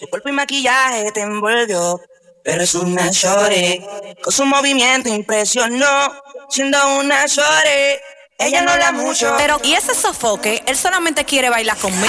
Su cuerpo y maquillaje te envolvió, pero es una shorty. Con su movimiento impresionó, siendo una shorty. Ella no habla mucho, pero ¿y ese sofoque? Él solamente quiere bailar conmigo.